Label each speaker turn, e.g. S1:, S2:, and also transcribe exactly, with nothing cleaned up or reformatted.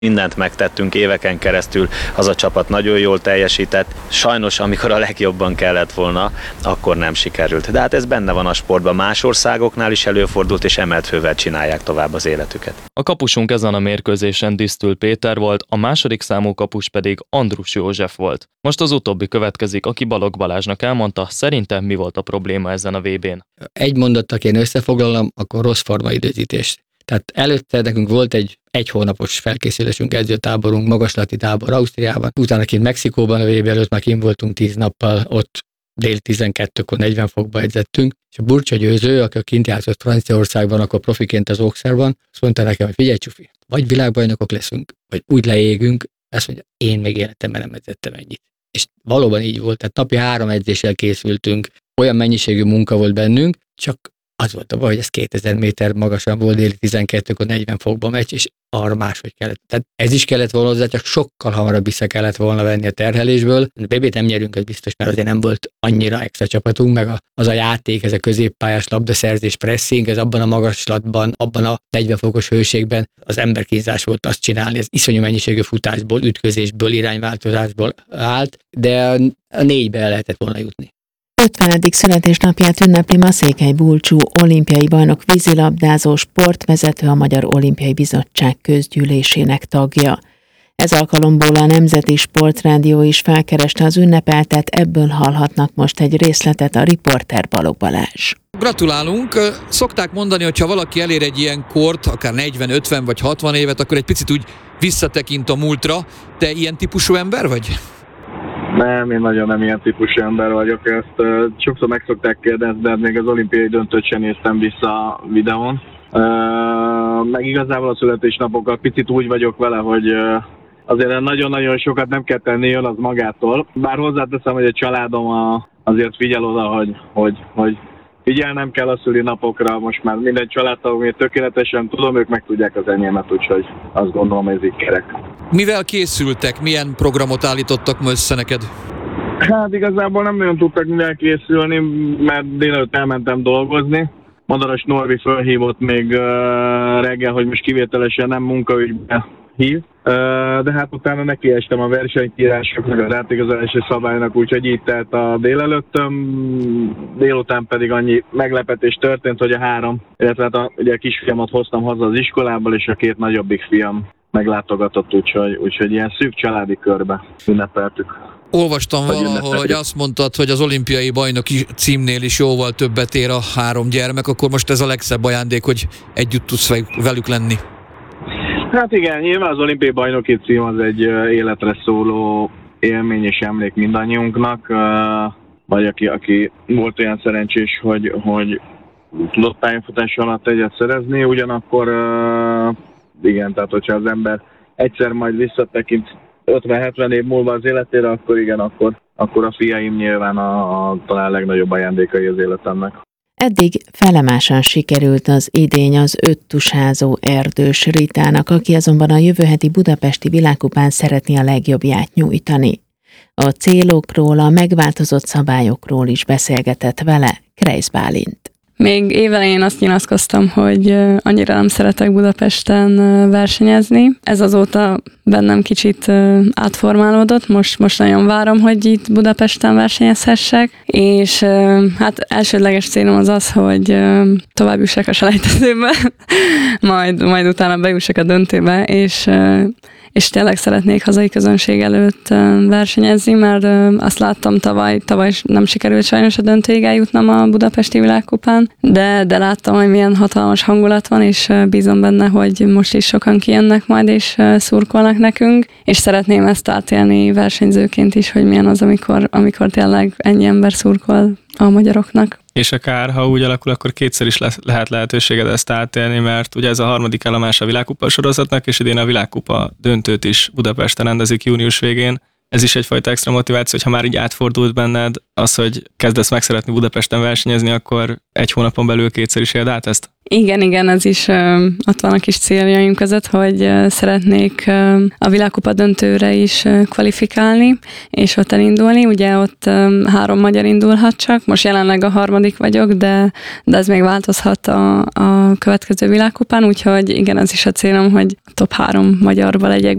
S1: Mindent megtettünk éveken keresztül, az a csapat nagyon jól teljesített. Sajnos, amikor a legjobban kellett volna, akkor nem sikerült. De hát ez benne van a sportban, más országoknál is előfordult, és emelt fővel csinálják tovább az életüket.
S2: A kapusunk ezen a mérkőzésen Disztül Péter volt, a második számú kapus pedig Andrus József volt. Most az utóbbi következik, aki Balogh Balázsnak elmondta, szerintem mi volt a probléma ezen a vé bén.
S3: Egy mondattal én összefoglalom, akkor rossz formaidőzítés. Tehát előtte nekünk volt egy egy hónapos felkészülésünk, edzőtáborunk, magaslati tábor Ausztriában, utána kint Mexikóban, a vé bé előtt már kint voltunk tíz nappal, ott dél tizenkettőkor negyven fokba edzettünk, és a Burcsa Győző, aki kint játszott Franciaországban, akkor profiként az Auxerreben, azt mondta nekem, hogy figyelj Csufi, vagy világbajnokok leszünk, vagy úgy leégünk, azt mondja, én még életemben nem edzettem ennyit. És valóban így volt, tehát napi három edzéssel készültünk, olyan mennyiségű munka volt bennünk, csak az volt a baj, hogy ez kétezer méter magasan volt, déli tizenkettőkor negyven fokba megy, és arra máshogy kellett. Tehát ez is kellett volna hozzá, csak sokkal hamarabb vissza kellett volna venni a terhelésből. A bé bét nem nyerünk, ez biztos, mert azért nem volt annyira extra csapatunk, meg az a játék, ez a középpályás labdaszerzés, pressing, ez abban a magaslatban, abban a negyven fokos hőségben az emberkínzás volt azt csinálni, ez iszonyú mennyiségű futásból, ütközésből, irányváltozásból állt, de a négybe el lehetett volna jutni.
S4: ötvenedik születésnapját ünnepli Maszékely Bulcsú, olimpiai bajnok vízilabdázó, sportvezető, a Magyar Olimpiai Bizottság közgyűlésének tagja. Ez alkalomból a Nemzeti Sportrádió is felkereste az ünnepeltet, ebből hallhatnak most egy részletet a riporter Balogh Balázs.
S5: Gratulálunk! Szokták mondani, hogy ha valaki elér egy ilyen kort, akár negyven, ötven vagy hatvan évet, akkor egy picit úgy visszatekint a múltra. Te ilyen típusú ember vagy?
S6: Nem, én nagyon nem ilyen típusú ember vagyok, ezt uh, sokszor meg szokták kérdezni, de még az olimpiai döntőt sem néztem vissza a videón. Uh, meg igazából a születésnapokkal picit úgy vagyok vele, hogy uh, azért nagyon-nagyon sokat nem kell tenni, jön az magától. Bár hozzáteszem, hogy a családom a, azért figyel oda, hogy, hogy, hogy figyelnem kell a szülinapokra, most már minden családtagom tökéletesen tudom, ők meg tudják az enyémet, úgyhogy azt gondolom, hogy ez így kerek.
S5: Mivel készültek? Milyen programot állítottak ma össze neked?
S6: Hát igazából nem nagyon tudtak mivel készülni, mert délelőtt elmentem dolgozni. Madaras Norbi fölhívott még uh, reggel, hogy most kivételesen nem munkaügybe hív. Uh, de hát utána nekiestem a versenykírásoknak, az átigazolási szabálynak, úgyhogy így telt a délelőttöm. Délután pedig annyi meglepetés történt, hogy a három, illetve hát a, ugye a kisfiamat hoztam haza az iskolából, és a két nagyobbik fiam meglátogatott, úgyhogy, úgyhogy ilyen szűk családi körbe ünnepeltük.
S5: Olvastam valahol, hogy azt mondtad, hogy az olimpiai bajnoki címnél is jóval többet ér a három gyermek, akkor most ez a legszebb ajándék, hogy együtt tudsz velük lenni.
S6: Hát igen, nyilván az olimpiai bajnoki cím az egy életre szóló élmény és emlék mindannyiunknak, vagy aki, aki volt olyan szerencsés, hogy, hogy tudott pályafutás alatt egyet szerezni, ugyanakkor igen, tehát hogyha az ember egyszer majd visszatekint ötven-hetven év múlva az életére, akkor igen, akkor, akkor a fiaim nyilván a, a talán legnagyobb ajándékai az életemnek.
S4: Eddig felemásan sikerült az idény az öttusázó Erdős Ritának, aki azonban a jövő heti budapesti világkupán szeretné a legjobbját nyújtani. A célokról, a megváltozott szabályokról is beszélgetett vele Kreisz Bálint.
S7: Még évelején azt nyilatkoztam, hogy annyira nem szeretek Budapesten versenyezni. Ez azóta bennem kicsit átformálódott. Most, most nagyon várom, hogy itt Budapesten versenyezhessek. És hát elsődleges célom az az, hogy tovább jussak a selejtezőbe, majd, majd utána bejussak a döntőbe, és és tényleg szeretnék hazai közönség előtt versenyezni, mert azt láttam tavaly, tavaly nem sikerült sajnos a döntőig eljutnom a budapesti világkupán, de, de láttam, hogy milyen hatalmas hangulat van, és bízom benne, hogy most is sokan kijönnek majd, és szurkolnak nekünk, és szeretném ezt átélni versenyzőként is, hogy milyen az, amikor, amikor tényleg ennyi ember szurkol a magyaroknak.
S8: És akár, ha úgy alakul, akkor kétszer is lesz, lehet lehetőséged ezt átélni, mert ugye ez a harmadik állomás a világkupa sorozatnak, és idén a világkupa döntőt is Budapesten rendezik június végén. Ez is egyfajta extra motiváció, hogy ha már így átfordult benned az, hogy kezdesz meg szeretni Budapesten versenyezni, akkor egy hónapon belül kétszer is éld át ezt?
S7: Igen, igen, ez is ö, ott van a kis céljaim között, hogy ö, szeretnék ö, a világkupa döntőre is ö, kvalifikálni, és ott elindulni. Ugye ott ö, három magyar indulhat csak, most jelenleg a harmadik vagyok, de, de ez még változhat a, a következő világkupán, úgyhogy igen, ez is a célom, hogy top három magyarba legyek